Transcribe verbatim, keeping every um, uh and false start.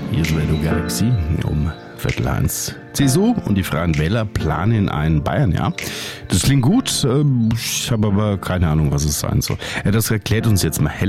Hier ist Radio Galaxy um Viertel eins. C S U und die Freien Wähler planen ein Bayernjahr. Das klingt gut, ich habe aber keine Ahnung, was es sein soll. Das erklärt uns jetzt mal Helen